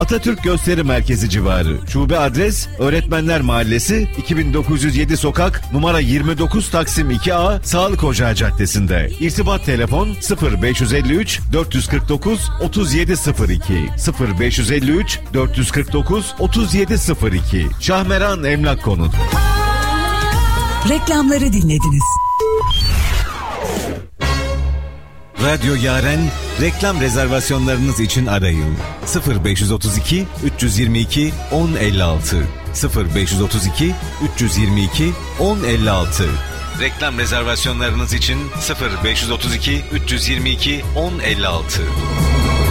Atatürk Gösteri Merkezi civarı. Şube adres Öğretmenler Mahallesi 2907 Sokak numara 29 Taksim 2A Sağlık Ocağı Caddesi'nde. İrtibat telefon 0553 449 3702 0553 449 3702. Şahmeran Emlak Konut. Reklamları dinlediniz. Radyo Yaren reklam rezervasyonlarınız için arayın. 0532 322 1056 0532 322 1056. Reklam rezervasyonlarınız için 0532 322 1056.